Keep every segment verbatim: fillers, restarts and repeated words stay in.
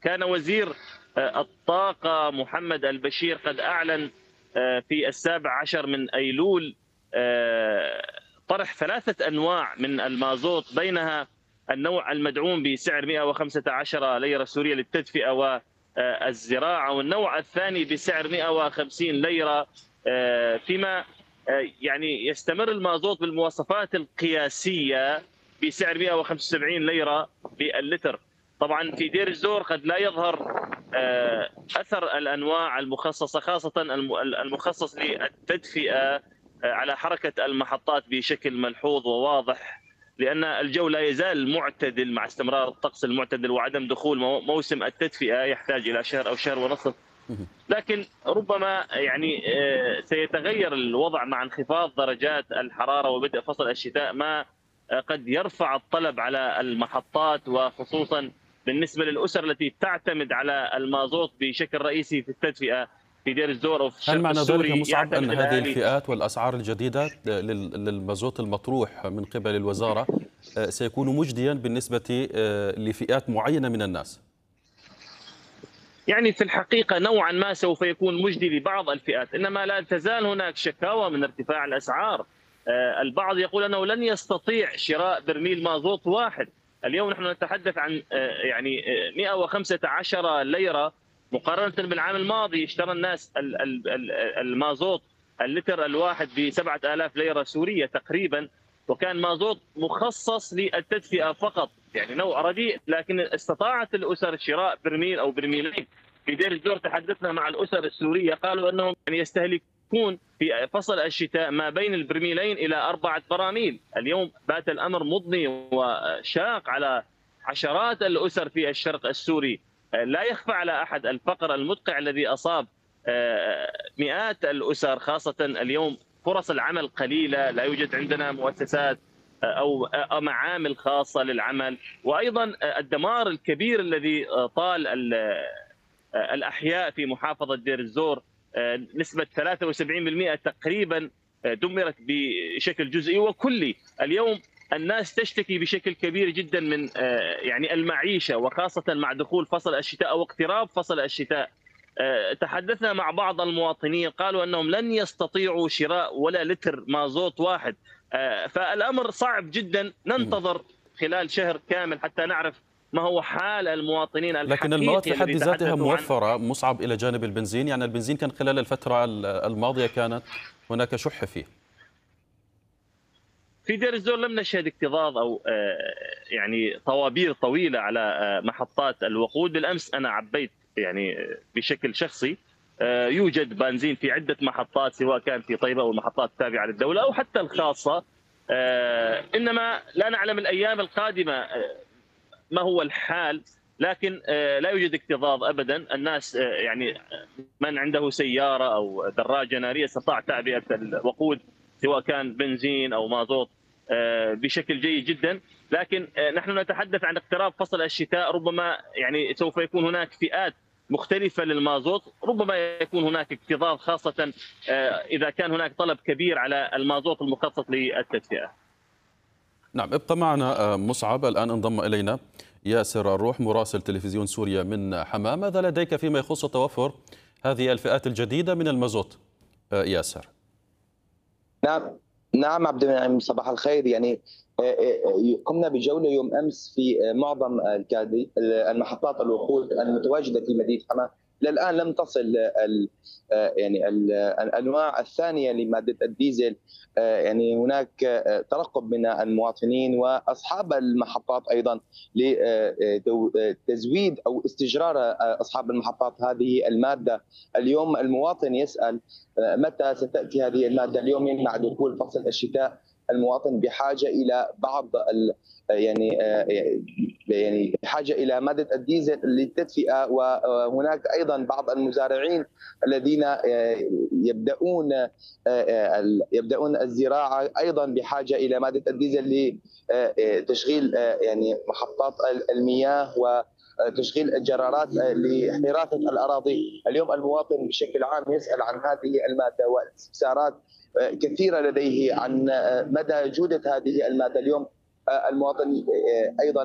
كان وزير الطاقة محمد البشير قد أعلن في السابع عشر من أيلول طرح ثلاثة أنواع من المازوت، بينها النوع المدعوم بسعر مئة وخمسة عشر ليرة سورية للتدفئة والزراعة، والنوع الثاني بسعر مئة وخمسين ليرة، فيما يعني يستمر المازوت بالمواصفات القياسية بسعر مئة وخمسة وسبعين ليرة باللتر. طبعا في دير الزور قد لا يظهر أثر الأنواع المخصصة، خاصة المخصص للتدفئة على حركة المحطات بشكل ملحوظ وواضح، لأن الجو لا يزال معتدل مع استمرار الطقس المعتدل وعدم دخول موسم التدفئة يحتاج إلى شهر أو شهر ونصف. لكن ربما يعني سيتغير الوضع مع انخفاض درجات الحرارة وبدء فصل الشتاء، ما قد يرفع الطلب على المحطات، وخصوصا بالنسبة للأسر التي تعتمد على المازوت بشكل رئيسي في التدفئة في دير الزور أو في هل الشرق معنى ذلك السوري. مصعب أن هذه الفئات والأسعار الجديدة للمازوت المطروح من قبل الوزارة سيكون مجديا بالنسبة لفئات معينة من الناس؟ يعني في الحقيقة نوعا ما سوف يكون مجدي لبعض الفئات، إنما لا تزال هناك شكاوى من ارتفاع الأسعار. البعض يقول أنه لن يستطيع شراء برميل مازوت واحد. اليوم نحن نتحدث عن يعني مئة وخمسة عشر ليرة مقارنة بالعام الماضي اشترى الناس المازوت اللتر الواحد ب سبعة آلاف ليرة سورية تقريبا، وكان مازوت مخصص للتدفئة فقط، يعني نوع رديء، لكن استطاعت الأسر شراء برميل أو برميلين. في دير الزور تحدثنا مع الأسر السورية قالوا أنهم يعني يستهلكون في فصل الشتاء ما بين البرميلين إلى أربعة براميل. اليوم بات الأمر مضني وشاق على عشرات الأسر في الشرق السوري. لا يخفى على أحد الفقر المدقع الذي أصاب مئات الأسر، خاصة اليوم فرص العمل قليلة، لا يوجد عندنا مؤسسات أو معامل خاصة للعمل، وأيضا الدمار الكبير الذي طال الأحياء في محافظة دير الزور. نسبة ثلاثة وسبعين بالمئة تقريبا دمرت بشكل جزئي وكلي. اليوم الناس تشتكي بشكل كبير جدا من يعني المعيشة، وخاصة مع دخول فصل الشتاء أو اقتراب فصل الشتاء. تحدثنا مع بعض المواطنين قالوا أنهم لن يستطيعوا شراء ولا لتر مازوت واحد، فالأمر صعب جدا. ننتظر خلال شهر كامل حتى نعرف ما هو حال المواطنين الحقيقي. لكن المواد في حد ذاتها موفرة عن... مصعب إلى جانب البنزين، يعني البنزين كان خلال الفترة الماضية كانت هناك شح فيه. في دير الزور لم نشهد اكتظاظ أو يعني طوابير طويلة على محطات الوقود. بالأمس أنا عبيت يعني بشكل شخصي، يوجد بنزين في عدة محطات سواء كان في طيبة أو المحطات التابعة للدولة أو حتى الخاصة، إنما لا نعلم الأيام القادمة ما هو الحال. لكن لا يوجد اكتظاظ أبدا. الناس يعني من عنده سيارة أو دراجة نارية استطاع تعبئة الوقود سواء كان بنزين أو مازوت بشكل جيد جدا. لكن نحن نتحدث عن اقتراب فصل الشتاء، ربما يعني سوف يكون هناك فئات مختلفة للمازوت، ربما يكون هناك اكتظاظ خاصة إذا كان هناك طلب كبير على المازوت المخصص للتدفئة. نعم، ابقى معنا مصعب. الآن انضم إلينا ياسر الروح مراسل تلفزيون سوريا من حماة. ماذا لديك فيما يخص توفر هذه الفئات الجديدة من المازوت ياسر؟ نعم نعم عبد المنعم، صباح الخير. يعني قمنا بجولة يوم أمس في معظم المحطات الوقود المتواجدة في مدينة حماة. للآن لم تصل ال يعني ال الأنواع الثانية لمادة الديزل. يعني هناك ترقب من المواطنين وأصحاب المحطات أيضا لتزويد أو استجرار أصحاب المحطات هذه المادة. اليوم المواطن يسأل متى ستأتي هذه المادة. اليوم مع دخول فصل الشتاء المواطن بحاجة إلى بعض يعني يعني بحاجة إلى مادة الديزل للتدفئة، وهناك أيضا بعض المزارعين الذين يبدأون يبدأون الزراعة أيضا بحاجة إلى مادة الديزل لتشغيل يعني محطات المياه وتشغيل الجرارات لحراسة الأراضي. اليوم المواطن بشكل عام يسأل عن هذه المادة، واستفسارات كثيرة لديه عن مدى جودة هذه المادة. اليوم المواطن أيضا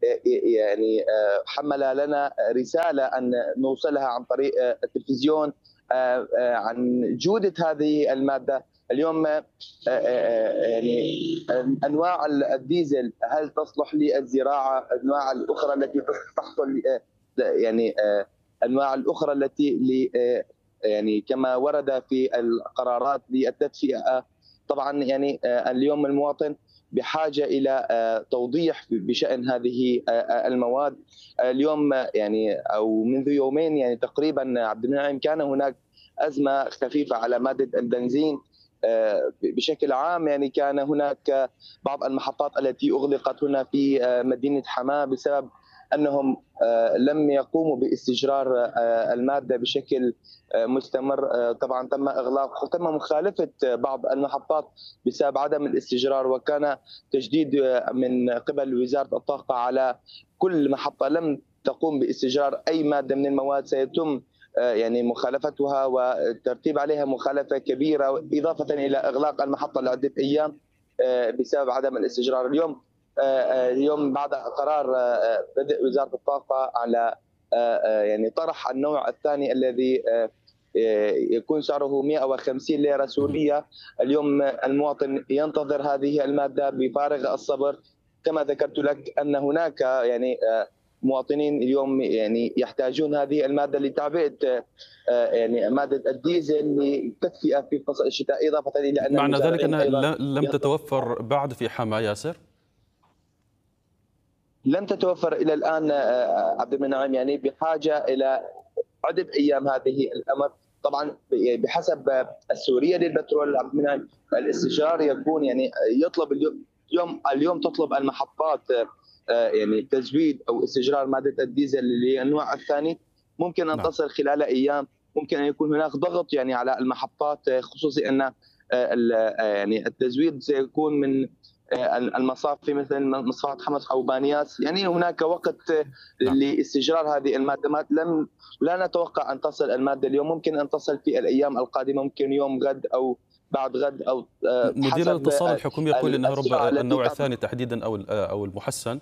يعني حمل لنا رسالة أن نوصلها عن طريق التلفزيون عن جودة هذه المادة. اليوم يعني أنواع الديزل هل تصلح للزراعة؟ أنواع الأخرى التي تحصل يعني أنواع الأخرى التي يعني كما ورد في القرارات للتدفئة. طبعا يعني اليوم المواطن بحاجة إلى توضيح بشأن هذه المواد. اليوم يعني أو منذ يومين يعني تقريبا عبد المنعم كان هناك أزمة خفيفة على مادة البنزين بشكل عام. يعني كان هناك بعض المحطات التي أغلقت هنا في مدينة حماة بسبب أنهم لم يقوموا باستجرار المادة بشكل مستمر. طبعا تم إغلاق وتم مخالفة بعض المحطات بسبب عدم الاستجرار، وكان تجديد من قبل وزارة الطاقة على كل محطة لم تقوم باستجرار أي مادة من المواد سيتم يعني مخالفتها والترتيب عليها مخالفة كبيرة، إضافة إلى إغلاق المحطة لعدة أيام بسبب عدم الاستجرار. اليوم اليوم بعد قرار بدء وزارة الطاقة على يعني طرح النوع الثاني الذي يكون سعره مئة وخمسين ليرة سورية، اليوم المواطن ينتظر هذه المادة بفارغ الصبر. كما ذكرت لك أن هناك يعني مواطنين اليوم يعني يحتاجون هذه المادة لتعبئة يعني مادة الديزل لتدفئة في فصل الشتاء، إضافة إلى أن معنى ذلك أنها لم تتوفر بعد في حماة ياسر؟ لم تتوفر إلى الآن عبد المنعم، يعني بحاجة إلى عدة أيام هذه الأمر. طبعا بحسب السورية للبترول عبد المنعم الاستئجار يكون يعني يطلب اليوم اليوم تطلب المحطات يعني تزويد أو استئجار مادة الديزل للنوع الثاني، ممكن أن تصل خلال أيام. ممكن أن يكون هناك ضغط يعني على المحطات، خصوصي أن يعني التزويد سيكون من المصافي مثل مصفاة حمص أو بانياس. يعني هناك وقت نعم. لاستجرار هذه المادة. لم لا نتوقع أن تصل المادة اليوم، ممكن أن تصل في الأيام القادمة، ممكن يوم غد أو بعد غد أو مدير الاتصال الحكومي يقول أن ربما النوع الثاني تحديدا أو أو المحسن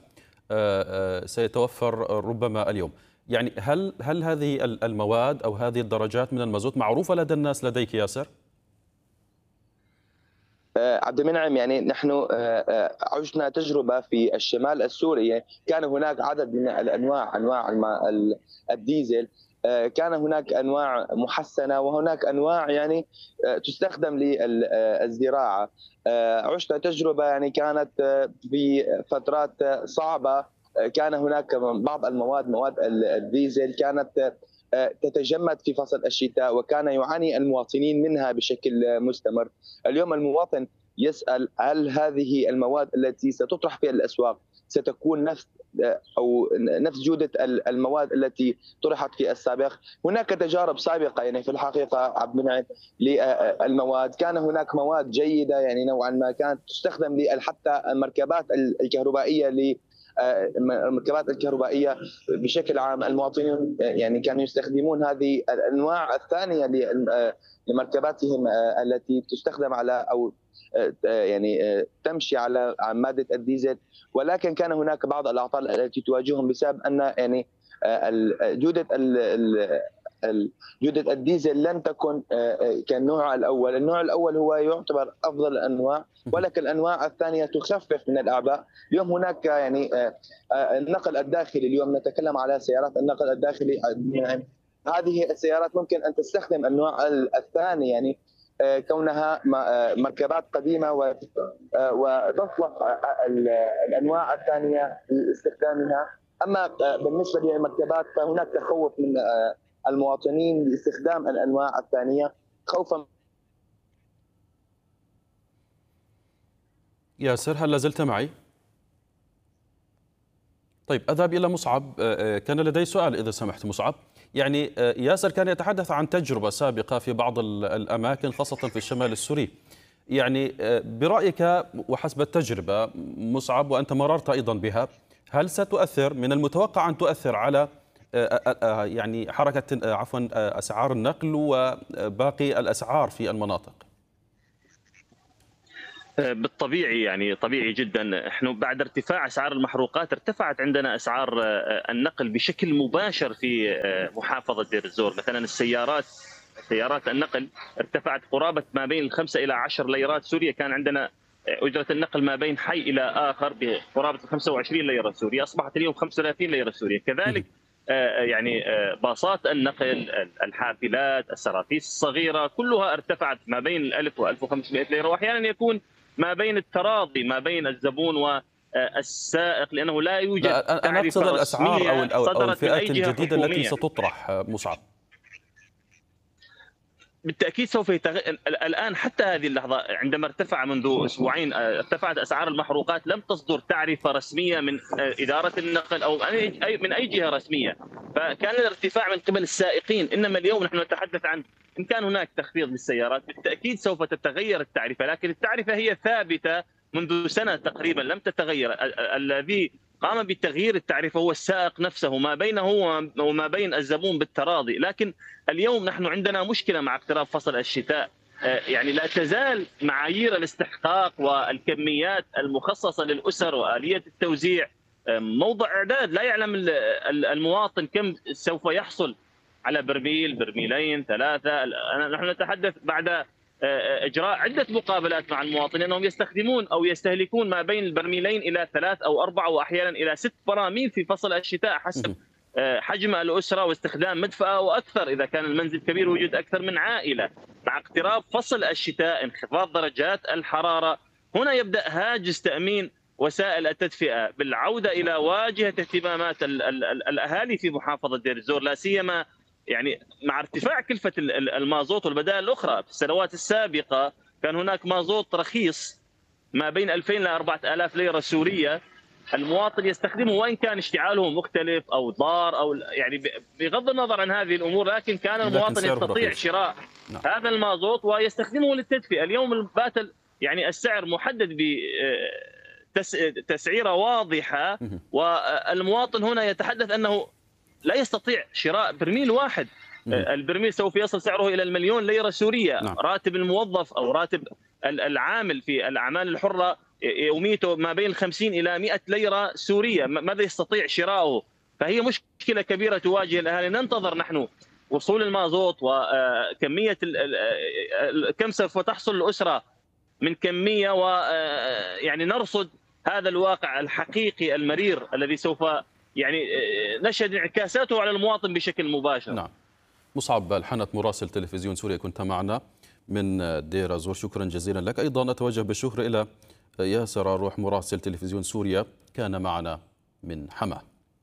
سيتوفر ربما اليوم. يعني هل هل هذه المواد أو هذه الدرجات من المازوت معروفة لدى الناس لديك ياسر؟ عبد المنعم يعني نحن عشنا تجربة في الشمال السوري، كان هناك عدد من الأنواع أنواع الديزل، كان هناك أنواع محسنة وهناك أنواع يعني تستخدم للزراعة. عشنا تجربة يعني كانت في فترات صعبة، كان هناك بعض المواد مواد الديزل كانت تتجمد في فصل الشتاء وكان يعاني المواطنين منها بشكل مستمر. اليوم المواطن يسأل هل هذه المواد التي ستطرح في الأسواق ستكون نفس أو نفس جودة المواد التي طرحت في السابق؟ هناك تجارب سابقة يعني في الحقيقة عبد المنعم للمواد، كان هناك مواد جيدة يعني نوعا ما كانت تستخدم حتى المركبات الكهربائية ل المركبات الكهربائية بشكل عام. المواطنين يعني كانوا يستخدمون هذه الأنواع الثانية لمركباتهم التي تستخدم على أو يعني تمشي على مادة الديزل، ولكن كان هناك بعض الأعطال التي تواجههم بسبب أن يعني جودة جودة الديزل لن تكن كالنوع الأول. النوع الأول هو يعتبر أفضل الأنواع، ولكن الأنواع الثانية تخفف من الأعباء. اليوم هناك يعني النقل الداخلي، اليوم نتكلم على سيارات النقل الداخلي، هذه السيارات ممكن أن تستخدم النوع الثاني يعني كونها مركبات قديمة وتصلح الأنواع الثانية لاستخدامها. أما بالنسبة للمركبات فهناك تخوف من المواطنين لاستخدام الأنواع الثانية خوفا. ياسر هل لازلت معي؟ طيب أذهب إلى مصعب. كان لدي سؤال إذا سمحت مصعب. يعني ياسر كان يتحدث عن تجربة سابقة في بعض الأماكن خاصة في الشمال السوري. يعني برأيك وحسب التجربة مصعب وأنت مررت أيضا بها، هل ستؤثر من المتوقع أن تؤثر على يعني حركة عفوا أسعار النقل وباقي الأسعار في المناطق؟ بالطبيعي يعني طبيعي جدا، نحن بعد ارتفاع اسعار المحروقات ارتفعت عندنا اسعار النقل بشكل مباشر في محافظه دير الزور. مثلا السيارات سيارات النقل ارتفعت قرابه ما بين الخمسة الى عشر ليرات سوريا. كان عندنا اجره النقل ما بين حي الى اخر بقرابه خمسة وعشرين ليره سوريه، اصبحت اليوم خمسة وثلاثين ليره سوريه. كذلك يعني باصات النقل، الحافلات، السرافيس الصغيره كلها ارتفعت ما بين الألف وألف وخمسمائة ليره، واحيانا يكون ما بين التراضي ما بين الزبون والسائق، لانه لا يوجد لا أنا أقصد تعرفه الأسعار أو رسميه أو صدرت من الفئات اي جهه الجديدة التي حكوميه. ستطرح مصعب. بالتاكيد سوف يتغ... الان حتى هذه اللحظه عندما ارتفع منذ اسبوعين ارتفعت اسعار المحروقات، لم تصدر تعرفه رسميه من اداره النقل او من اي جهه رسميه، فكان الارتفاع من قبل السائقين. انما اليوم نحن نتحدث عن ان كان هناك تخفيض للسيارات بالتاكيد سوف تتغير التعرفه، لكن التعرفه هي ثابته منذ سنه تقريبا لم تتغير. الذي قام بتغيير التعرفه هو السائق نفسه ما بينه وما بين الزبون بالتراضي. لكن اليوم نحن عندنا مشكله مع اقتراب فصل الشتاء، يعني لا تزال معايير الاستحقاق والكميات المخصصه للاسر واليه التوزيع موضع اعداد. لا يعلم المواطن كم سوف يحصل على برميل، برميلين، ثلاثه. نحن نتحدث بعد اجراء عده مقابلات مع المواطنين انهم يستخدمون او يستهلكون ما بين البرميلين الى ثلاث او اربع واحيانا الى ست براميل في فصل الشتاء حسب حجم الاسره واستخدام مدفأة واكثر. اذا كان المنزل كبير وجود اكثر من عائله. مع اقتراب فصل الشتاء، انخفاض درجات الحراره، هنا يبدا هاجس تامين وسائل التدفئه بالعوده الى واجهه اهتمامات ال ال ال الاهالي في محافظه دير الزور، لا سيما يعني مع ارتفاع كلفه المازوت والبدائل الاخرى. في السنوات السابقه كان هناك مازوت رخيص ما بين ألفين ل أربعة آلاف ليره سوريه، المواطن يستخدمه وان كان اشتعاله مختلف او ضار او يعني بغض النظر عن هذه الامور، لكن كان المواطن يستطيع شراء نعم. هذا المازوت ويستخدمه للتدفئه. اليوم بات يعني السعر محدد بتسعيره واضحه، والمواطن هنا يتحدث انه لا يستطيع شراء برميل واحد. البرميل سوف يصل سعره الى المليون ليره سوريه. نعم. راتب الموظف او راتب العامل في الاعمال الحره يوميته ما بين خمسين الى مئة ليره سوريه، ماذا يستطيع شراؤه؟ فهي مشكله كبيره تواجه الاهالي. ننتظر نحن وصول المازوت وكميه كم سوف تحصل الاسره من كميه، ويعني نرصد هذا الواقع الحقيقي المرير الذي سوف يعني نشهد انعكاساته على المواطن بشكل مباشر. نعم. مصعب الحنت مراسل تلفزيون سوريا كنت معنا من دير الزور، شكرا جزيلا لك. أيضا أتوجه بالشكر إلى ياسر الروح مراسل تلفزيون سوريا كان معنا من حما.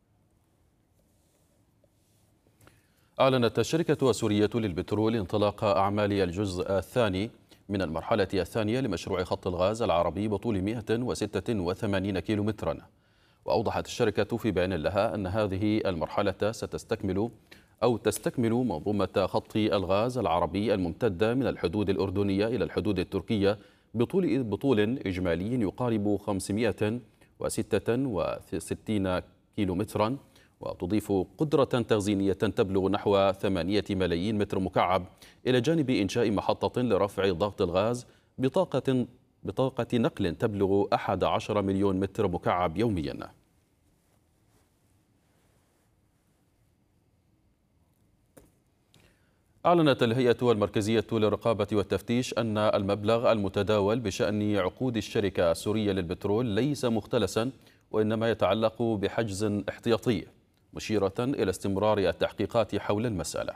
أعلنت الشركة السورية للبترول انطلاق أعمال الجزء الثاني من المرحلة الثانية لمشروع خط الغاز العربي بطول مئة وستة وثمانين كيلومترا. وأوضحت الشركة في بيان لها أن هذه المرحلة ستستكمل أو تستكمل منظومة خط الغاز العربي الممتدة من الحدود الأردنية إلى الحدود التركية بطول بطول إجمالي يقارب خمسمئة وستة وستين كيلومترا، وتضيف قدرة تخزينية تبلغ نحو ثمانية ملايين متر مكعب، إلى جانب إنشاء محطة لرفع ضغط الغاز بطاقة بطاقة نقل تبلغ أحد عشر مليون متر مكعب يوميا. أعلنت الهيئة المركزية للرقابة والتفتيش أن المبلغ المتداول بشأن عقود الشركة السورية للبترول ليس مختلسا، وإنما يتعلق بحجز احتياطي، مشيرة إلى استمرار التحقيقات حول المسألة.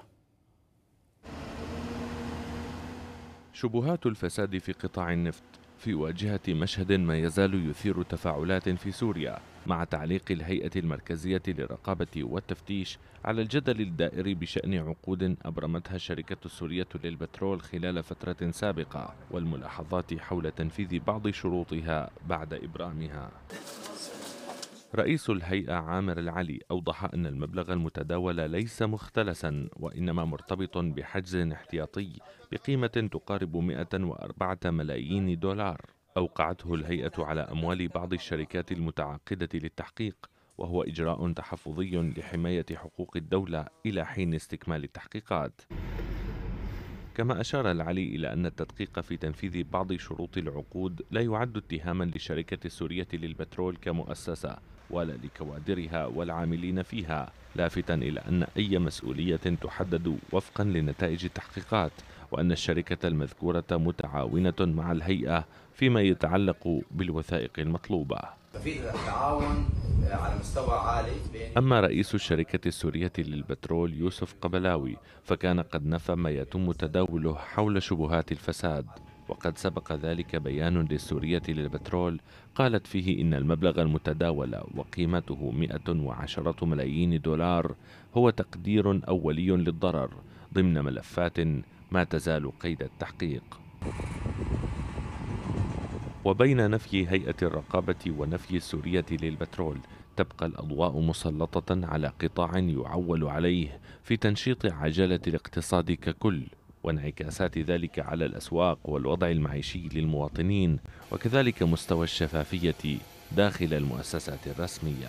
شبهات الفساد في قطاع النفط في واجهة مشهد ما يزال يثير تفاعلات في سوريا، مع تعليق الهيئة المركزية للرقابة والتفتيش على الجدل الدائر بشأن عقود أبرمتها الشركة السورية للبترول خلال فترة سابقة، والملاحظات حول تنفيذ بعض شروطها بعد إبرامها. رئيس الهيئة عامر العلي أوضح أن المبلغ المتداول ليس مختلسا، وإنما مرتبط بحجز احتياطي بقيمة تقارب مئة وأربعة ملايين دولار أوقعته الهيئة على أموال بعض الشركات المتعاقدة للتحقيق، وهو إجراء تحفظي لحماية حقوق الدولة إلى حين استكمال التحقيقات. كما أشار العلي إلى أن التدقيق في تنفيذ بعض شروط العقود لا يعد اتهاما للشركة السورية للبترول كمؤسسة ولا لكوادرها والعاملين فيها، لافتا إلى أن أي مسؤولية تحدد وفقا لنتائج التحقيقات، وأن الشركة المذكورة متعاونة مع الهيئة فيما يتعلق بالوثائق المطلوبة. ففي تعاون على مستوى عالي. أما رئيس الشركة السورية للبترول يوسف قبلاوي فكان قد نفى ما يتم تداوله حول شبهات الفساد، وقد سبق ذلك بيان للسورية للبترول قالت فيه إن المبلغ المتداول وقيمته مئة وعشرة ملايين دولار هو تقدير أولي للضرر ضمن ملفات ما تزال قيد التحقيق. وبين نفي هيئة الرقابة ونفي السورية للبترول تبقى الأضواء مسلطة على قطاع يعول عليه في تنشيط عجلة الاقتصاد ككل، وانعكاسات ذلك على الأسواق والوضع المعيشي للمواطنين، وكذلك مستوى الشفافية داخل المؤسسات الرسمية.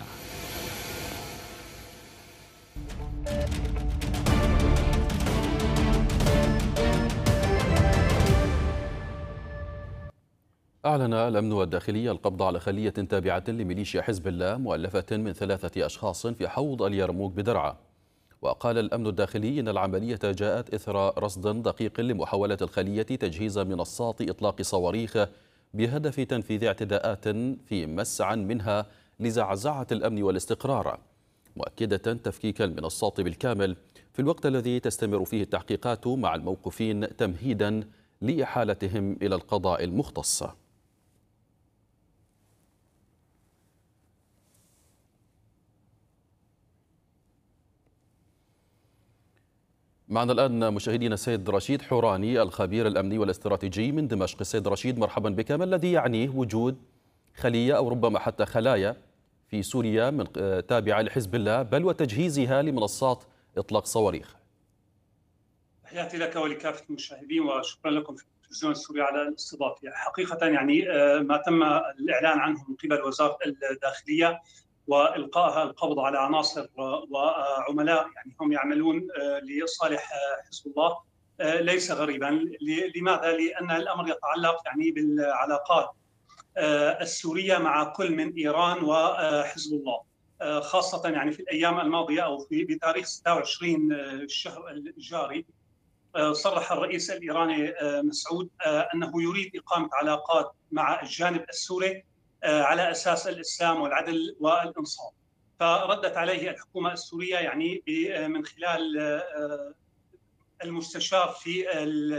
أعلن الأمن والداخلية القبض على خلية تابعة لميليشيا حزب الله مؤلفة من ثلاثة أشخاص في حوض اليرموك بدرعا. وقال الأمن الداخلي إن العملية جاءت إثر رصد دقيق لمحاولة الخلية تجهيز منصات إطلاق صواريخ بهدف تنفيذ اعتداءات في مسعى منها لزعزعة الأمن والاستقرار، مؤكدة تفكيك المنصات بالكامل في الوقت الذي تستمر فيه التحقيقات مع الموقوفين تمهيدا لإحالتهم إلى القضاء المختص. معنا الآن مشاهدينا السيد رشيد حوراني الخبير الأمني والاستراتيجي من دمشق. السيد رشيد مرحبا بك. ما الذي يعنيه وجود خلية أو ربما حتى خلايا في سوريا من تابعة لحزب الله بل وتجهيزها لمنصات إطلاق صواريخ؟ تحياتي لك ولكافة المشاهدين وشكرا لكم في التلفزيون السوري على الاستضافة. حقيقة يعني ما تم الإعلان عنه من قبل وزارة الداخلية وإلقائها القبض على عناصر وعملاء يعني هم يعملون لصالح حزب الله ليس غريبا. لماذا؟ لأن الأمر يتعلق يعني بالعلاقات السورية مع كل من إيران وحزب الله، خاصة يعني في الأيام الماضية أو في بتاريخ ستة وعشرين الشهر الجاري صرح الرئيس الإيراني مسعود أنه يريد إقامة علاقات مع الجانب السوري على أساس الإسلام والعدل والإنصاف. فردت عليه الحكومة السورية يعني من خلال المستشار في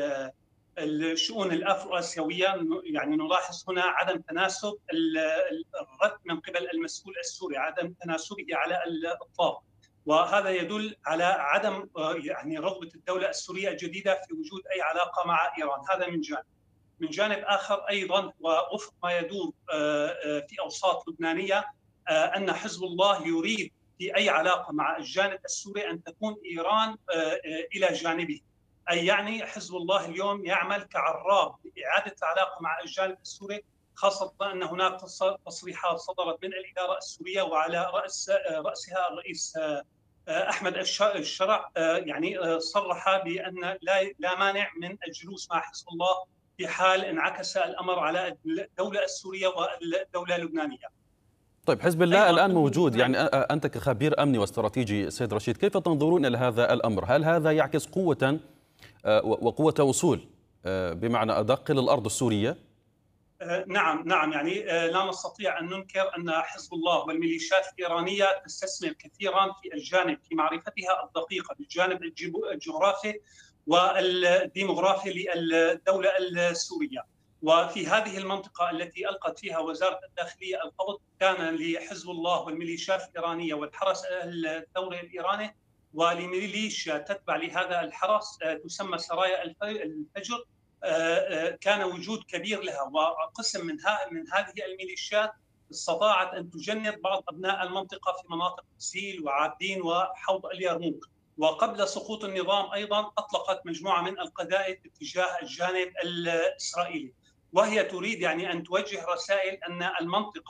الشؤون الأفرو آسيوية، يعني نلاحظ هنا عدم تناسب الرد من قبل المسؤول السوري، عدم تناسبه على الإطلاق، وهذا يدل على عدم يعني رغبة الدولة السورية الجديدة في وجود أي علاقة مع إيران. هذا من جانب. من جانب آخر أيضا ووفق ما يدور في أوساط لبنانية أن حزب الله يريد في أي علاقة مع الجانب السوري أن تكون إيران إلى جانبه، أي يعني حزب الله اليوم يعمل كعراب لإعادة العلاقة مع الجانب السوري، خاصة أن هناك تصريحات صدرت من الإدارة السورية وعلى رأس رأسها الرئيس أحمد الشرع يعني صرح بأن لا لا مانع من الجلوس مع حزب الله في حال انعكس الأمر على الدولة السورية والدولة اللبنانية. طيب حزب الله الآن موجود، يعني أنت كخبير أمني واستراتيجي سيد رشيد كيف تنظرون إلى هذا الأمر؟ هل هذا يعكس قوة وقوة وصول بمعنى أدق للأرض السورية؟ نعم نعم يعني لا نستطيع أن ننكر أن حزب الله والميليشيات الإيرانية تستثمر كثيرا في الجانب في معرفتها الدقيقة بالجانب الجغرافي والديموغرافي للدولة السورية. وفي هذه المنطقة التي ألقت فيها وزارة الداخلية القبض كان لحزب الله والميليشيات الإيرانية والحرس الثوري الإيراني ولميليشيا تتبع لهذا الحرس تسمى سرايا الفجر كان وجود كبير لها، وقسم من من هذه الميليشيات استطاعت أن تجند بعض أبناء المنطقة في مناطق سيل وعابدين وحوض اليرموك. وقبل سقوط النظام أيضا أطلقت مجموعة من القذائف اتجاه الجانب الإسرائيلي، وهي تريد يعني أن توجه رسائل أن المنطقة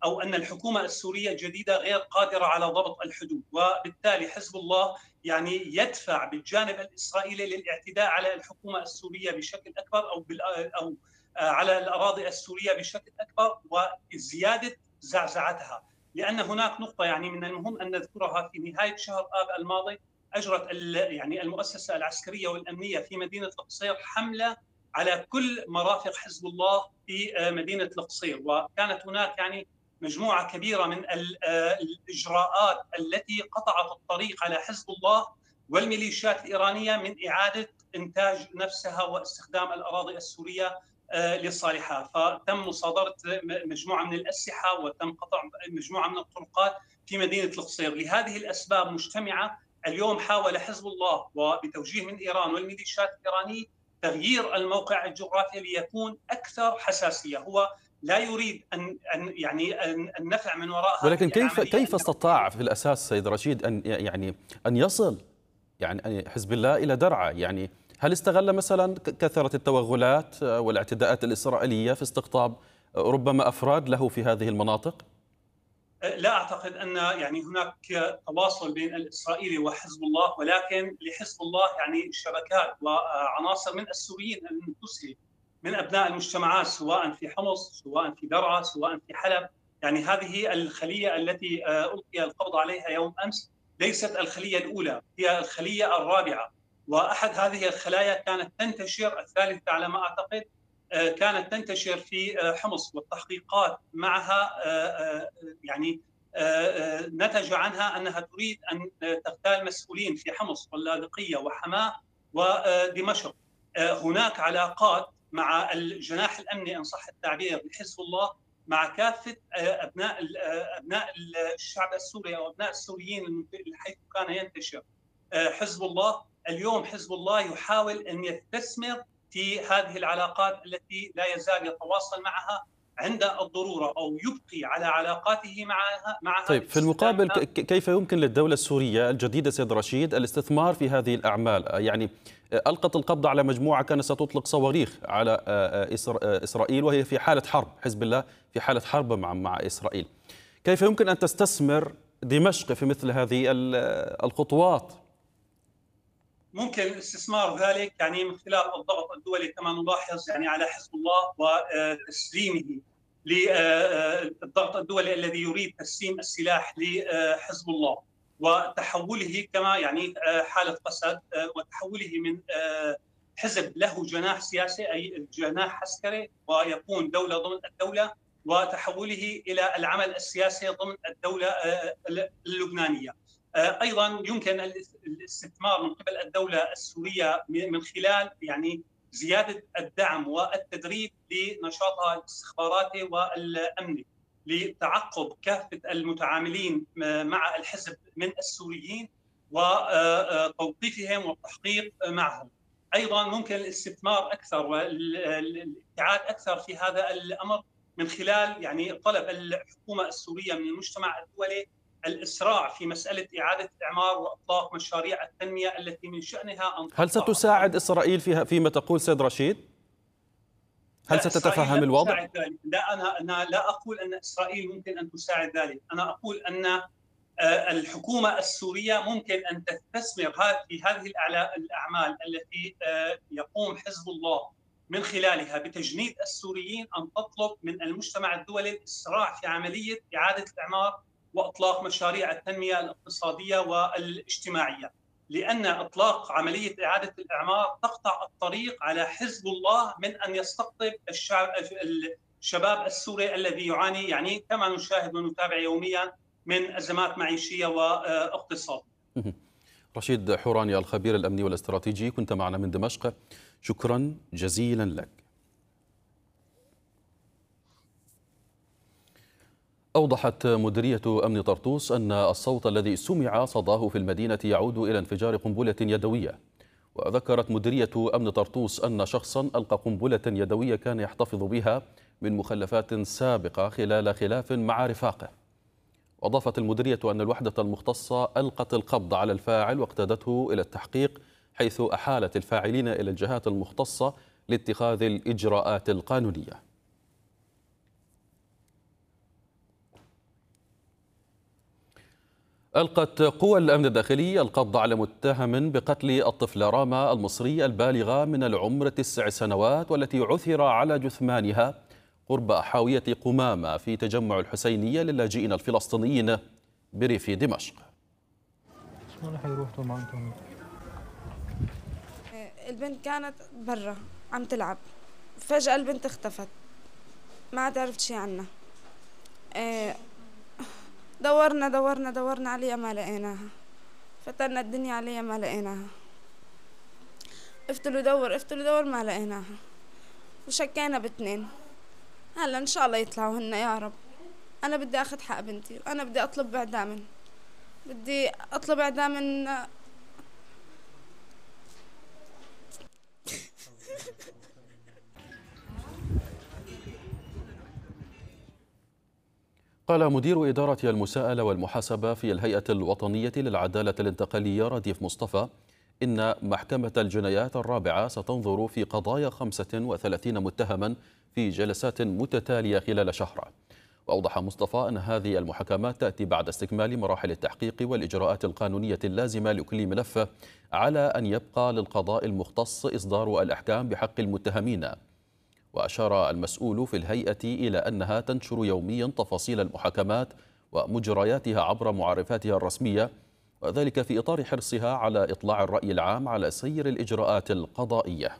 أو أن الحكومة السورية الجديدة غير قادرة على ضبط الحدود، وبالتالي حزب الله يعني يدفع بالجانب الإسرائيلي للاعتداء على الحكومة السورية بشكل أكبر، أو أو على الأراضي السورية بشكل أكبر، وزيادة زعزعتها. لأن هناك نقطة يعني من المهم أن نذكرها. في نهاية شهر آب الماضي أجرت يعني المؤسسة العسكرية والأمنية في مدينة القصير حملة على كل مرافق حزب الله في مدينة القصير، وكانت هناك يعني مجموعة كبيرة من الإجراءات التي قطعت الطريق على حزب الله والميليشيات الإيرانية من إعادة إنتاج نفسها واستخدام الأراضي السورية لصالحها. فتم مصادرة مجموعة من الأسلحة وتم قطع مجموعة من الطرقات في مدينة القصير. لهذه الأسباب مجتمعة اليوم حاول حزب الله وبتوجيه من إيران والميليشيات الإيرانية تغيير الموقع الجغرافي ليكون أكثر حساسية. هو لا يريد أن أن يعني أن النفع من وراء، ولكن كيف كيف استطاع في الأساس سيد رشيد أن يعني أن يصل يعني حزب الله إلى درعا؟ يعني هل استغل مثلا كثرة التوغلات والاعتداءات الإسرائيلية في استقطاب ربما أفراد له في هذه المناطق؟ لا أعتقد أن يعني هناك تواصل بين الإسرائيلي وحزب الله، ولكن لحزب الله يعني شبكات وعناصر من السوريين المنتسبين من أبناء المجتمعات، سواء في حمص، سواء في درعا، سواء في حلب. يعني هذه الخلية التي ألقي القبض عليها يوم أمس ليست الخلية الأولى، هي الخلية الرابعة، وأحد هذه الخلايا كانت تنتشر، الثالثة على ما أعتقد، كانت تنتشر في حمص، والتحقيقات معها يعني نتج عنها أنها تريد أن تغتال مسؤولين في حمص واللاذقية وحماة ودمشق. هناك علاقات مع الجناح الأمني إن صح التعبير لحزب الله مع كافة أبناء أبناء الشعب السوري أو أبناء السوريين حيث كان ينتشر حزب الله. اليوم حزب الله يحاول أن يستثمر في هذه العلاقات التي لا يزال يتواصل معها عند الضرورة، أو يبقي على علاقاته معها معها طيب في المقابل كيف يمكن للدولة السورية الجديدة سيد رشيد الاستثمار في هذه الأعمال؟ يعني ألقت القبض على مجموعة كانت ستطلق صواريخ على إسرائيل وهي في حالة حرب، حزب الله في حالة حرب مع مع إسرائيل. كيف يمكن أن تستثمر دمشق في مثل هذه الخطوات؟ ممكن استثمار ذلك يعني من خلال الضغط الدولي كما نلاحظ يعني على حزب الله وتسليمه للضغط الدولي الذي يريد تسليم السلاح لحزب الله وتحوله كما يعني حالة قسد، وتحوله من حزب له جناح سياسي أي جناح عسكري ويكون دولة ضمن الدولة، وتحوله إلى العمل السياسي ضمن الدولة اللبنانية. أيضا يمكن الاستثمار من قبل الدولة السورية من خلال يعني زيادة الدعم والتدريب لنشاطها الاستخباراتي والأمني لتعقب كافة المتعاملين مع الحزب من السوريين وتوظيفهم والتحقيق معهم. أيضا ممكن الاستثمار أكثر والابتعاد أكثر في هذا الأمر من خلال يعني طلب الحكومة السورية من المجتمع الدولي الإسراع في مسألة إعادة إعمار وإطلاق مشاريع التنمية التي من شأنها أن هل ستساعد إسرائيل فيها فيما تقول سيد رشيد؟ هل ستتفهم الوضع؟ لا أنا أنا لا أقول أن إسرائيل ممكن أن تساعد ذلك، أنا أقول أن الحكومة السورية ممكن أن تستثمر في هذه الأعمال التي يقوم حزب الله من خلالها بتجنيد السوريين، أن تطلب من المجتمع الدولي الإسراع في عملية إعادة الإعمار وإطلاق مشاريع التنمية الاقتصادية والاجتماعية، لأن إطلاق عملية إعادة الإعمار تقطع الطريق على حزب الله من أن يستقطب الشعب الشباب السوري الذي يعاني يعني كما نشاهد ونتابع يوميا من أزمات معيشية واقتصادية. رشيد حوراني الخبير الأمني والاستراتيجي كنت معنا من دمشق، شكرا جزيلا لك. أوضحت مديرية أمن طرطوس أن الصوت الذي سمع صداه في المدينة يعود إلى انفجار قنبلة يدوية. وذكرت مديرية أمن طرطوس أن شخصا ألقى قنبلة يدوية كان يحتفظ بها من مخلفات سابقة خلال خلاف مع رفاقه. وأضافت المديرية أن الوحدة المختصة ألقت القبض على الفاعل واقتادته إلى التحقيق، حيث أحالت الفاعلين إلى الجهات المختصة لاتخاذ الإجراءات القانونية. ألقت قوى الأمن الداخلي القبض على متهم بقتل الطفلة راما المصري البالغة من العمر تسع سنوات والتي عثر على جثمانها قرب حاوية قمامة في تجمع الحسينية للاجئين الفلسطينيين بريف دمشق. البنت كانت برا عم تلعب، فجأة البنت اختفت، ما عاد عرفت شي عنها. دورنا دورنا دورنا عليها ما لقيناها، فتنا الدنيا عليها ما لقيناها، افتلوا دور افتلوا دور ما لقيناها، وشكينا باثنين. هلا ان شاء الله يطلعوا هن يا رب. انا بدي اخذ حق بنتي، وانا بدي اطلب اعدام، بدي اطلب اعدام من قال مدير إدارة المساءلة والمحاسبة في الهيئة الوطنية للعدالة الانتقالية رديف مصطفى إن محكمة الجنايات الرابعة ستنظر في قضايا خمسة وثلاثين متهما في جلسات متتالية خلال شهر. وأوضح مصطفى أن هذه المحاكمات تأتي بعد استكمال مراحل التحقيق والإجراءات القانونية اللازمة لكل ملف، على أن يبقى للقضاء المختص إصدار الأحكام بحق المتهمين. وأشار المسؤول في الهيئة إلى أنها تنشر يوميا تفاصيل المحاكمات ومجرياتها عبر معرفاتها الرسمية، وذلك في إطار حرصها على إطلاع الرأي العام على سير الإجراءات القضائية.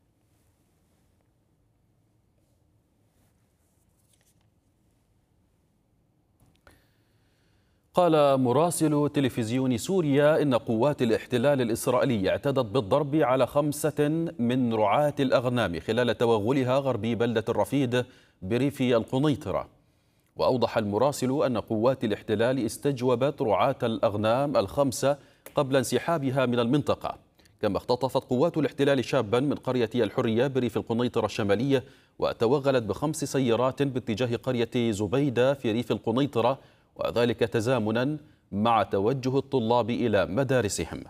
قال مراسل تلفزيون سوريا إن قوات الاحتلال الإسرائيلي اعتدت بالضرب على خمسة من رعاة الأغنام خلال توغلها غربي بلدة الرفيد بريف القنيطرة. وأوضح المراسل أن قوات الاحتلال استجوبت رعاة الأغنام الخمسة قبل انسحابها من المنطقة. كما اختطفت قوات الاحتلال شابا من قرية الحرية بريف القنيطرة الشمالية، وتوغلت بخمس سيارات باتجاه قرية زبيدة في ريف القنيطرة، وذلك تزامنا مع توجه الطلاب إلى مدارسهم.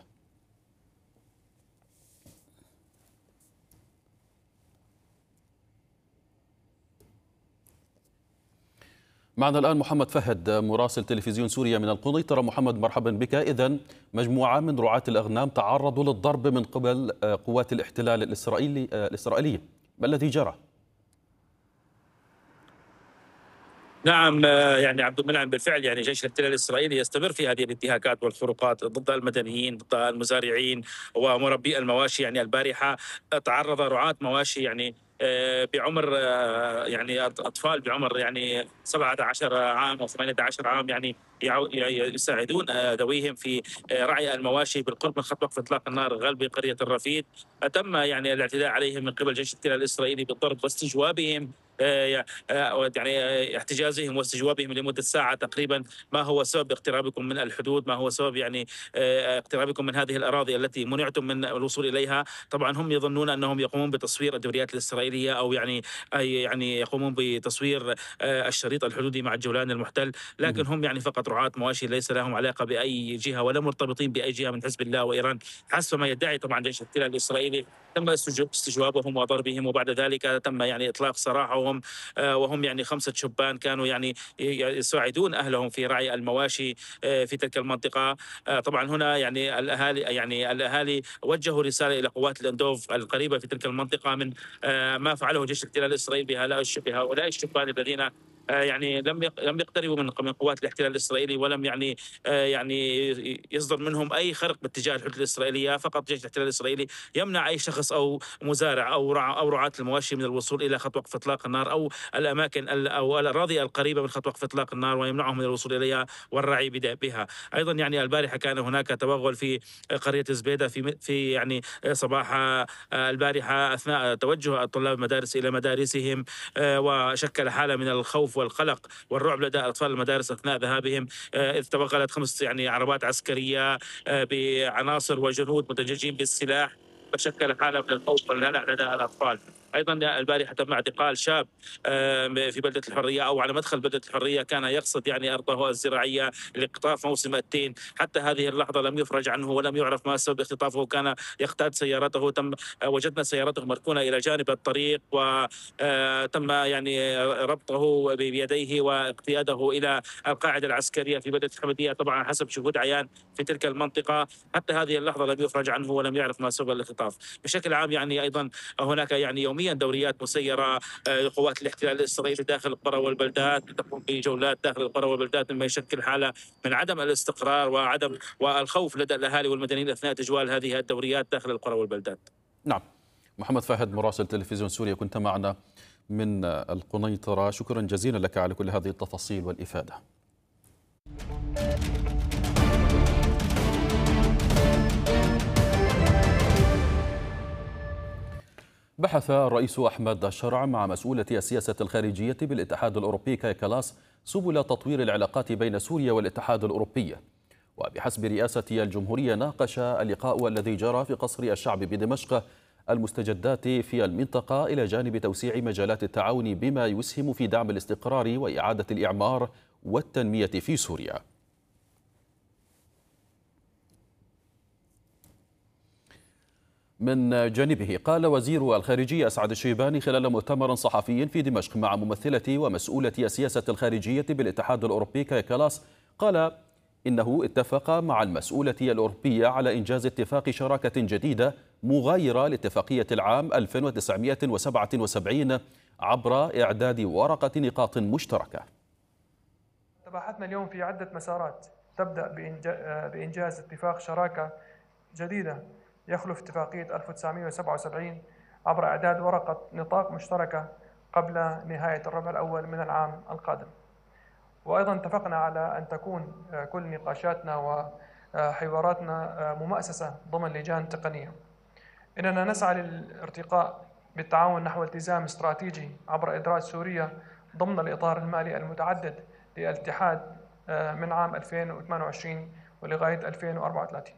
معنا الآن محمد فهد مراسل تلفزيون سوريا من القنيطرة. محمد مرحبا بك. إذن مجموعة من رعاة الأغنام تعرضوا للضرب من قبل قوات الاحتلال الإسرائيلي الإسرائيلي، ما الذي جرى؟ نعم يعني عبد المنعم، بالفعل يعني جيش الاحتلال الاسرائيلي يستمر في هذه الانتهاكات والخروقات ضد المدنيين، ضد المزارعين ومربي المواشي. يعني البارحه تعرض رعاة مواشي يعني بعمر يعني اطفال بعمر يعني سبعة عشر عام او ثمانية عشر عام يعني يساعدون ذويهم في رعي المواشي بالقرب من خط وقف اطلاق النار غربي قريه الرفيد. تم يعني الاعتداء عليهم من قبل جيش الاحتلال الاسرائيلي بالضرب واستجوابهم، يعني احتجازهم واستجوابهم لمده ساعه تقريبا. ما هو سبب اقترابكم من الحدود؟ ما هو سبب يعني اقترابكم من هذه الاراضي التي منعتم من الوصول اليها؟ طبعا هم يظنون انهم يقومون بتصوير الدوريات الاسرائيليه او يعني أي يعني يقومون بتصوير الشريط الحدودي مع الجولان المحتل، لكن هم يعني فقط رعاة مواشي، ليس لهم علاقه باي جهه ولا مرتبطين باي جهه من حزب الله وايران حسب ما يدعي طبعا جيش الاحتلال الاسرائيلي. تم استجوابهم وضربهم، وبعد ذلك تم يعني اطلاق سراحهم، وهم يعني خمسه شبان كانوا يعني يساعدون اهلهم في رعي المواشي في تلك المنطقه. طبعا هنا يعني الاهالي يعني الاهالي وجهوا رساله الى قوات الاندوف القريبه في تلك المنطقه من ما فعله جيش الاحتلال الاسرائيلي بهؤلاء الشبان الذين يعني لم لم يقتربوا من من قوات الاحتلال الاسرائيلي، ولم يعني يعني يصدر منهم اي خرق باتجاه الحدود الاسرائيليه. فقط جيش الاحتلال الاسرائيلي يمنع اي شخص او مزارع او رع او رعاة المواشي من الوصول الى خط وقف اطلاق النار او الاماكن او الاراضي القريبه من خط وقف اطلاق النار، ويمنعهم من الوصول اليها والرعي بها. ايضا يعني البارحه كان هناك توغل في قريه زبيده في في يعني صباح البارحه اثناء توجه الطلاب المدارس الى مدارسهم، وشكل حاله من الخوف والقلق والرعب لدى اطفال المدارس اثناء ذهابهم، اذ توغلت خمس يعني عربات عسكريه بعناصر وجنود مدججين بالسلاح، وشكل حاله من الخوف والهلع لدى الاطفال. أيضا البارحة تم اعتقال شاب في بلدة الحرية أو على مدخل بلدة الحرية، كان يقصد يعني أرضه الزراعية لاقتطاف موسم التين. حتى هذه اللحظة لم يفرج عنه ولم يعرف ما سبب اختطافه. كان يقتاد سيارته، تم وجدنا سيارته مركونة إلى جانب الطريق وتم يعني ربطه بيديه واقتياده إلى القاعدة العسكرية في بلدة الحمدية، طبعا حسب شهود عيان في تلك المنطقة. حتى هذه اللحظة لم يفرج عنه ولم يعرف ما سبب الاختطاف. بشكل عام يعني أيضا هناك يعني يوميا دوريات مسيرة لقوات الاحتلال الإسرائيلي داخل القرى والبلدات، تقوم بجولات داخل القرى والبلدات، مما يشكل حالة من عدم الاستقرار وعدم والخوف لدى الأهالي والمدنيين أثناء تجوال هذه الدوريات داخل القرى والبلدات. نعم. محمد فهد مراسل تلفزيون سوريا، كنت معنا من القنيطرة، شكرا جزيلا لك على كل هذه التفاصيل والإفادة. بحث الرئيس أحمد الشرع مع مسؤولة السياسة الخارجية بالاتحاد الأوروبي كاي كلاس سبل تطوير العلاقات بين سوريا والاتحاد الأوروبي. وبحسب رئاسة الجمهورية ناقش اللقاء الذي جرى في قصر الشعب بدمشق المستجدات في المنطقة إلى جانب توسيع مجالات التعاون بما يسهم في دعم الاستقرار وإعادة الإعمار والتنمية في سوريا. من جانبه قال وزير الخارجية أسعد الشيباني خلال مؤتمر صحفي في دمشق مع ممثلة ومسؤولة السياسة الخارجية بالاتحاد الأوروبي كاي كلاس، قال إنه اتفق مع المسؤولة الأوروبية على إنجاز اتفاق شراكة جديدة مغايرة لاتفاقية العام ألف وتسعمائة وسبعة وسبعين عبر إعداد ورقة نقاط مشتركة. تباحثنا اليوم في عدة مسارات تبدأ بإنجاز اتفاق شراكة جديدة يخلف اتفاقية ألف وتسعمائة وسبعة وسبعين عبر إعداد ورقة نطاق مشتركة قبل نهاية الربع الأول من العام القادم. وأيضا اتفقنا على أن تكون كل نقاشاتنا وحواراتنا ممأسسة ضمن لجان تقنية. إننا نسعى للارتقاء بالتعاون نحو التزام استراتيجي عبر إدراج سوريا ضمن الإطار المالي المتعدد للاتحاد من عام ألفين وثمانية وعشرين ولغاية ألفين وأربعة وثلاثين،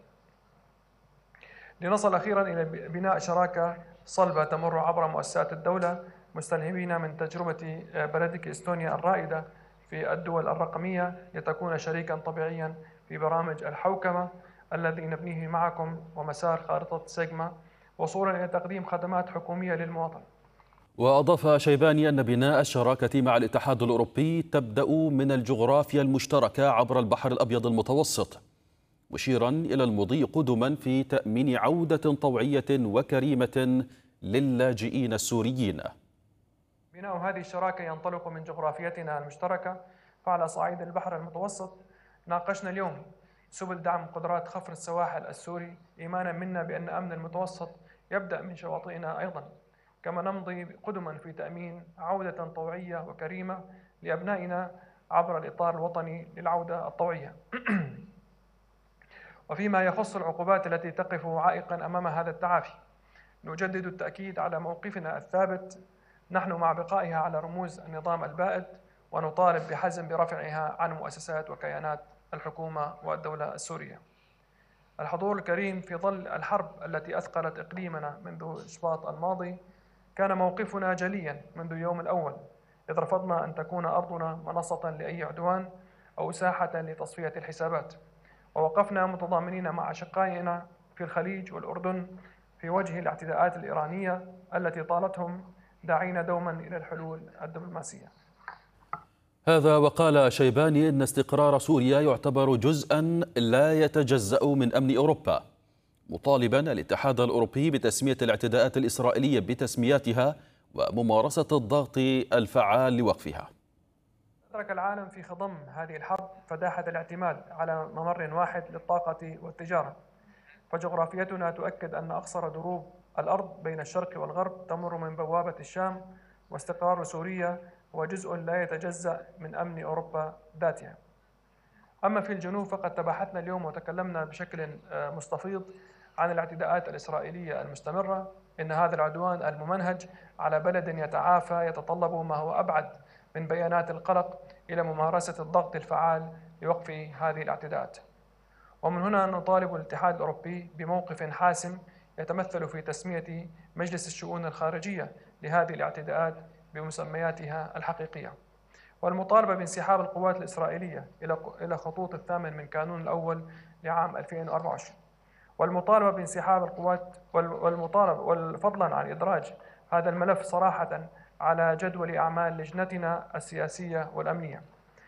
لنصل أخيرا إلى بناء شراكة صلبة تمر عبر مؤسسات الدولة، مستلهمين من تجربة بلدك إستونيا الرائدة في الدول الرقمية لتكون شريكا طبيعيا في برامج الحوكمة الذي نبنيه معكم ومسار خارطة سيجما وصولا إلى تقديم خدمات حكومية للمواطن. وأضاف شيباني أن بناء الشراكة مع الاتحاد الأوروبي تبدأ من الجغرافيا المشتركة عبر البحر الأبيض المتوسط، مشيرا إلى المضي قدما في تأمين عودة طوعية وكريمة للاجئين السوريين. بناء هذه الشراكة ينطلق من جغرافيتنا المشتركة، فعلى صعيد البحر المتوسط ناقشنا اليوم سبل دعم قدرات خفر السواحل السوري، إيمانا منا بأن أمن المتوسط يبدأ من شواطئنا أيضا، كما نمضي قدما في تأمين عودة طوعية وكريمة لأبنائنا عبر الإطار الوطني للعودة الطوعية. وفيما يخص العقوبات التي تقف عائقا أمام هذا التعافي، نجدد التأكيد على موقفنا الثابت نحن مع بقائها على رموز النظام البائد، ونطالب بحزم برفعها عن مؤسسات وكيانات الحكومة والدولة السورية. الحضور الكريم، في ظل الحرب التي أثقلت إقليمنا منذ شباط الماضي، كان موقفنا جليا منذ اليوم الأول، إذ رفضنا أن تكون أرضنا منصة لأي عدوان أو ساحة لتصفية الحسابات، ووقفنا متضامنين مع أشقائنا في الخليج والأردن في وجه الاعتداءات الإيرانية التي طالتهم، داعين دوما إلى الحلول الدبلوماسية. هذا وقال شيباني إن استقرار سوريا يعتبر جزءا لا يتجزأ من أمن أوروبا، مطالبا الاتحاد الأوروبي بتسمية الاعتداءات الإسرائيلية بتسمياتها وممارسة الضغط الفعال لوقفها. أدرك العالم في خضم هذه الحرب فداحة الاعتماد على ممر واحد للطاقة والتجارة، فجغرافيتنا تؤكد أن أقصر دروب الأرض بين الشرق والغرب تمر من بوابة الشام، واستقرار سوريا هو جزء لا يتجزأ من أمن أوروبا ذاتها. أما في الجنوب فقد تباحثنا اليوم وتكلمنا بشكل مستفيض عن الاعتداءات الإسرائيلية المستمرة. إن هذا العدوان الممنهج على بلد يتعافى يتطلب ما هو أبعد من بيانات القلق إلى ممارسة الضغط الفعال لوقف هذه الاعتداءات. ومن هنا نطالب الاتحاد الأوروبي بموقف حاسم يتمثل في تسمية مجلس الشؤون الخارجية لهذه الاعتداءات بمسمياتها الحقيقية، والمطالبة بانسحاب القوات الإسرائيلية إلى خطوط الثامن من كانون الأول لعام ألفين وأربعة وعشرين، والمطالبة بانسحاب القوات والمطالبة وفضلا عن إدراج هذا الملف صراحة على جدول أعمال لجنتنا السياسية والأمنية.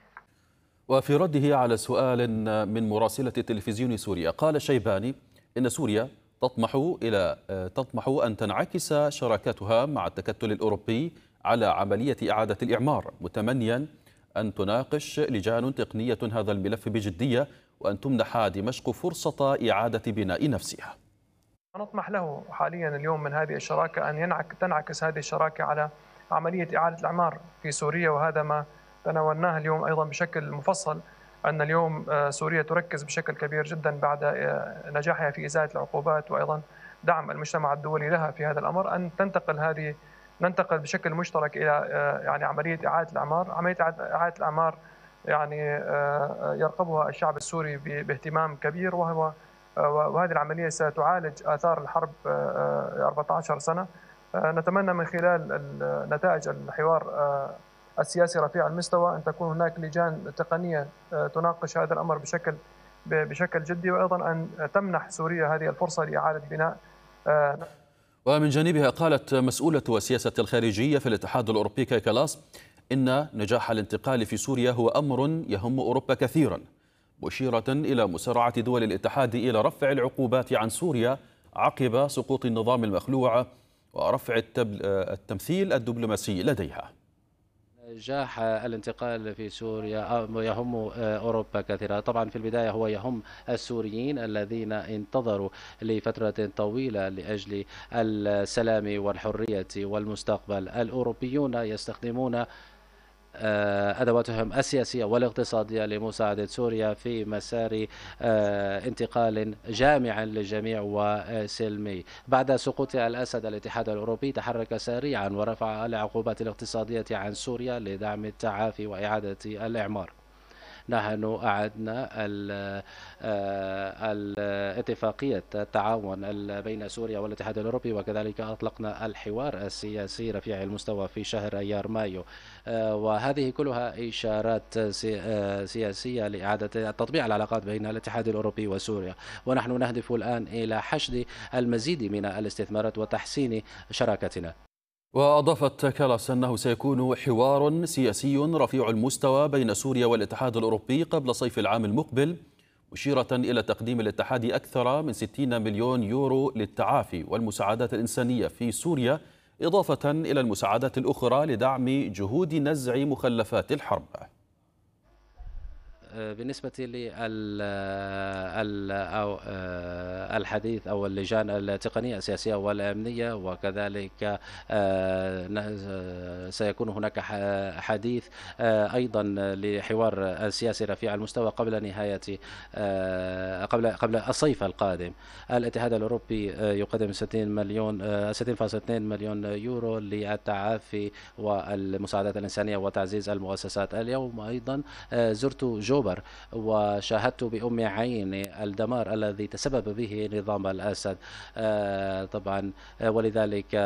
وفي رده على سؤال من مراسلة تلفزيون سوريا، قال الشيباني إن سوريا تطمح إلى تطمح أن تنعكس شراكتها مع التكتل الأوروبي على عملية إعادة الإعمار، متمنيا أن تناقش لجان تقنية هذا الملف بجدية وأن تمنح دمشق فرصة إعادة بناء نفسها. نطمح له حاليا اليوم من هذه الشراكة أن ينعك تنعكس هذه الشراكة على عملية إعادة الإعمار في سوريا، وهذا ما تناولناه اليوم أيضا بشكل مفصل، أن اليوم سوريا تركز بشكل كبير جدا بعد نجاحها في إزالة العقوبات وأيضا دعم المجتمع الدولي لها في هذا الأمر، أن تنتقل هذه ننتقل بشكل مشترك إلى يعني عملية إعادة الإعمار. عملية إعادة الإعمار يعني يرقبها الشعب السوري باهتمام كبير، وهو وهذه العملية ستعالج آثار الحرب أربعة عشر سنة. نتمنى من خلال نتائج الحوار السياسي رفيع المستوى أن تكون هناك لجان تقنية تناقش هذا الأمر بشكل بشكل جدي، وأيضا أن تمنح سوريا هذه الفرصة لإعادة بناء. ومن جانبها قالت مسؤولة السياسة الخارجية في الاتحاد الأوروبي كاي كلاس إن نجاح الانتقال في سوريا هو أمر يهم أوروبا كثيرا، مشيرة إلى مسارعة دول الاتحاد إلى رفع العقوبات عن سوريا عقب سقوط النظام المخلوع ورفع التمثيل الدبلوماسي لديها. نجاح الانتقال في سوريا يهم أوروبا كثيرا، طبعا في البداية هو يهم السوريين الذين انتظروا لفترة طويلة لأجل السلام والحرية والمستقبل. الأوروبيون يستخدمون أدواتهم السياسية والاقتصادية لمساعدة سوريا في مسار انتقال جامع للجميع وسلمي. بعد سقوط الأسد الاتحاد الأوروبي تحرك سريعا ورفع العقوبات الاقتصادية عن سوريا لدعم التعافي وإعادة الإعمار. نحن أعدنا الاتفاقية التعاون بين سوريا والاتحاد الأوروبي، وكذلك أطلقنا الحوار السياسي رفيع المستوى في شهر أيار مايو، وهذه كلها إشارات سياسية لإعادة تطبيع العلاقات بين الاتحاد الأوروبي وسوريا، ونحن نهدف الآن إلى حشد المزيد من الاستثمارات وتحسين شراكتنا. وأضافت كالاس أنه سيكون حوار سياسي رفيع المستوى بين سوريا والاتحاد الأوروبي قبل صيف العام المقبل، مشيرة إلى تقديم الاتحاد أكثر من ستين مليون يورو للتعافي والمساعدات الإنسانية في سوريا، إضافة إلى المساعدات الأخرى لدعم جهود نزع مخلفات الحرب. بالنسبة للحديث أو اللجان التقنية السياسية والأمنية، وكذلك سيكون هناك حديث أيضا لحوار السياسي رفيع المستوى قبل نهاية قبل قبل الصيف القادم. الاتحاد الأوروبي يقدم ستين مليون ستين فاصلة اثنين مليون يورو للتعافي والمساعدات الإنسانية وتعزيز المؤسسات. اليوم أيضا زرت جوبر وشاهدت بأم عيني الدمار الذي تسبب به نظام الأسد طبعا، ولذلك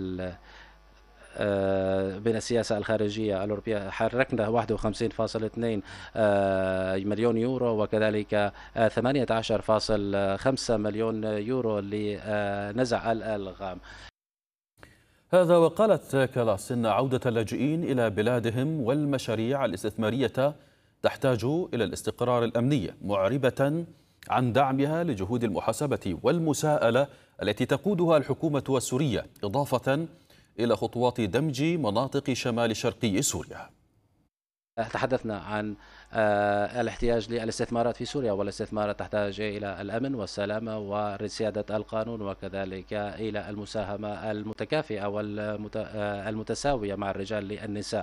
بين السياسة الخارجية الأوروبية حركنا واحد وخمسين فاصلة اثنين مليون يورو، وكذلك ثمانية عشر فاصلة خمسة مليون يورو لنزع الألغام. هذا وقالت كالاس إن عودة اللاجئين إلى بلادهم والمشاريع الاستثمارية تحتاج إلى الاستقرار الأمني، معربة عن دعمها لجهود المحاسبة والمساءلة التي تقودها الحكومة السورية، إضافة إلى خطوات دمج مناطق شمال شرقي سوريا. تحدثنا عن الاحتياج للاستثمارات في سوريا، والاستثمارات تحتاج إلى الأمن والسلامة ورسادة القانون، وكذلك إلى المساهمة المتكافئة والمتساوية مع الرجال للنساء،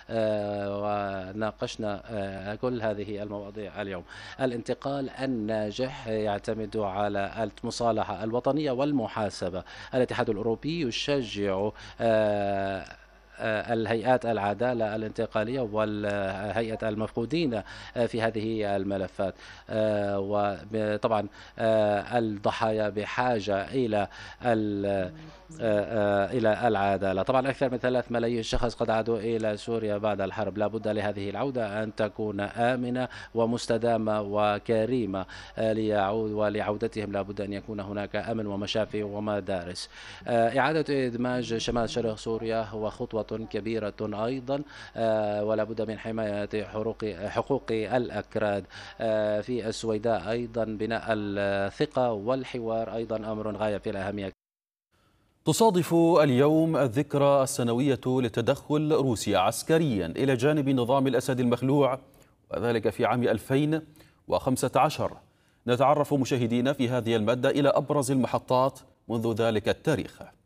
وناقشنا كل هذه المواضيع اليوم. الانتقال الناجح يعتمد على المصالحة الوطنية والمحاسبة. الاتحاد الأوروبي يشجع الهيئات العدالة الانتقالية والهيئة المفقودين في هذه الملفات. وطبعا الضحايا بحاجة إلى إلى العدالة. طبعا أكثر من ثلاث ملايين شخص قد عادوا إلى سوريا بعد الحرب. لا بد لهذه العودة أن تكون آمنة ومستدامة وكريمة ليعود، ولعودتهم لا بد أن يكون هناك أمن ومشافي ومدارس. إعادة إدماج شمال شرق سوريا هو خطوة كبيرة أيضا، ولا بد من حماية حقوق الأكراد في السويداء. أيضا بناء الثقة والحوار أيضا أمر غاية في الأهمية. تصادف اليوم الذكرى السنوية لتدخل روسيا عسكريا إلى جانب نظام الأسد المخلوع، وذلك في عام ألفين وخمسة عشر. نتعرف مشاهدينا في هذه المادة إلى أبرز المحطات منذ ذلك التاريخ.